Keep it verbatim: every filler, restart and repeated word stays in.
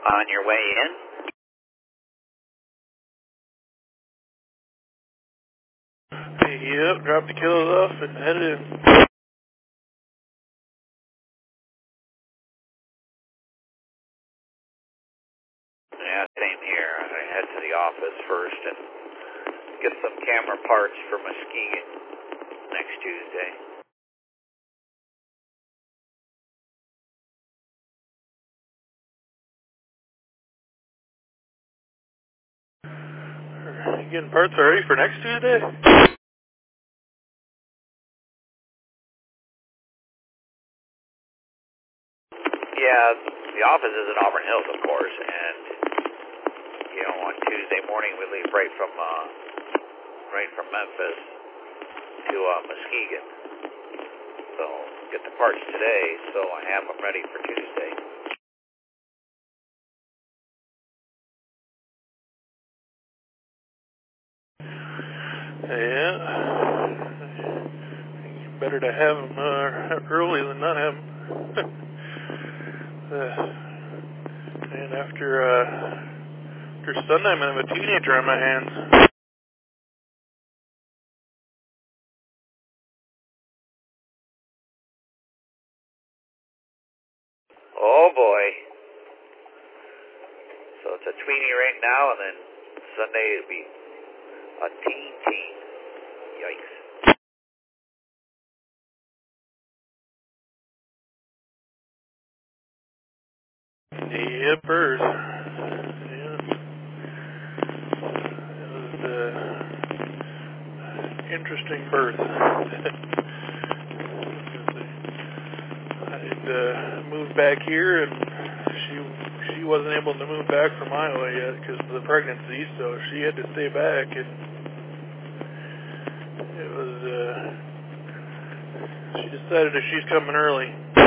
On your way in? Yep, drop the kiddos off and head in. Yeah, same here. I head to the office first and get some camera parts for Muskegon next Tuesday. You getting parts already for next Tuesday? Yeah, the office is in Auburn Hills, of course, and, you know, on Tuesday morning we leave right from, uh, right from Memphis to, uh, Muskegon. So, get the parts today, so I have them ready for Tuesday. Yeah. Better to have them uh, early than not have them. uh, and after, uh, after Sunday, I'm going to have a teenager on my hands. Oh boy. So it's a tweenie right now, and then Sunday it'll be a teen teen. Yikes. Yippers. Yeah. It was uh, interesting birth. I'd uh, moved back here, and she she wasn't able to move back from Iowa yet because of the pregnancy, so she had to stay back, and it was, uh, she decided that she's coming early.